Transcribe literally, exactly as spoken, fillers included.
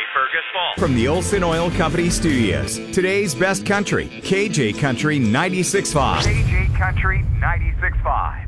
Fergus Falls. From the Olson Oil Company Studios, today's best country, K J Country ninety-six point five. K J Country ninety-six point five.